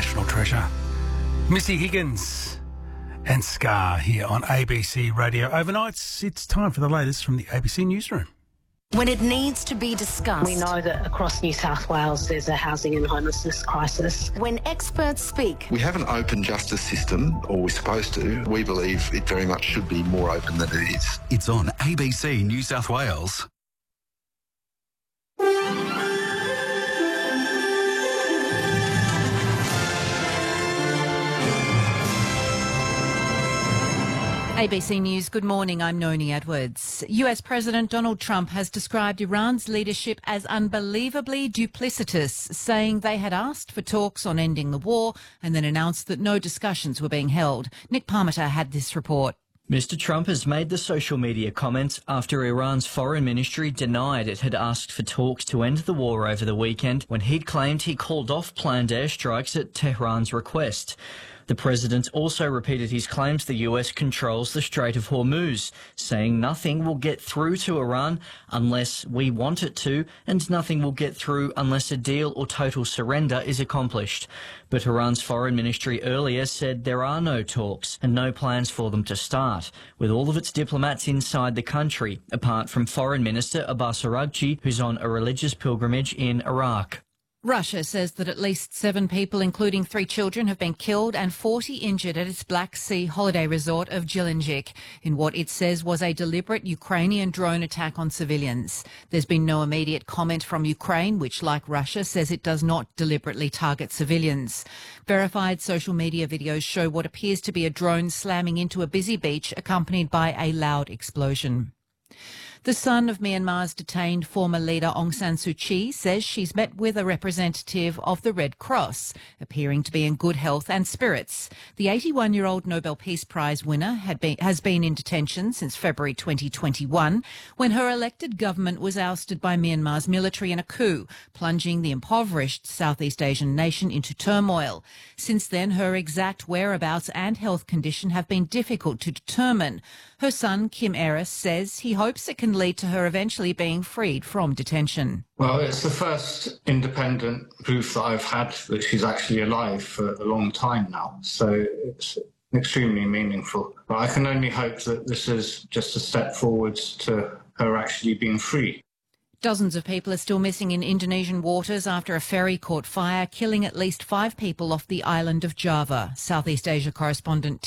national treasure. Missy Higgins and Scar here on ABC Radio. Overnights, it's time for the latest from the ABC Newsroom. When it needs to be discussed. We know that across New South Wales there's a housing and homelessness crisis. When experts speak. We have an open justice system, or we're supposed to. We believe it very much should be more open than it is. It's on ABC New South Wales. ABC News, good morning, I'm Noni Edwards. US President Donald Trump has described Iran's leadership as unbelievably duplicitous, saying they had asked for talks on ending the war and then announced that no discussions were being held. Nick Parmiter had this report. Mr. Trump has made the social media comment after Iran's foreign ministry denied it had asked for talks to end the war over the weekend when he'd claimed he called off planned airstrikes at Tehran's request. The president also repeated his claims the US controls the Strait of Hormuz, saying nothing will get through to Iran unless we want it to, and nothing will get through unless a deal or total surrender is accomplished. But Iran's foreign ministry earlier said there are no talks and no plans for them to start, with all of its diplomats inside the country, apart from Foreign Minister Abbas Araghchi, who's on a religious pilgrimage in Iraq. Russia says that at least 7 people, including 3 children, have been killed and 40 injured at its Black Sea holiday resort of Gelendzhik in what it says was a deliberate Ukrainian drone attack on civilians. There's been no immediate comment from Ukraine, which, like Russia, says it does not deliberately target civilians. Verified social media videos show what appears to be a drone slamming into a busy beach, accompanied by a loud explosion. The son of Myanmar's detained former leader Aung San Suu Kyi says she's met with a representative of the Red Cross, appearing to be in good health and spirits. The 81-year-old Nobel Peace Prize winner has been in detention since February 2021, when her elected government was ousted by Myanmar's military in a coup, plunging the impoverished Southeast Asian nation into turmoil. Since then, her exact whereabouts and health condition have been difficult to determine. Her son, Kim Aris, says he hopes it can lead to her eventually being freed from detention. Well, it's the first independent proof that I've had that she's actually alive for a long time now, so it's extremely meaningful. But I can only hope that this is just a step forwards to her actually being free. Dozens of people are still missing in Indonesian waters after a ferry caught fire, killing at least 5 people off the island of Java. Southeast Asia correspondent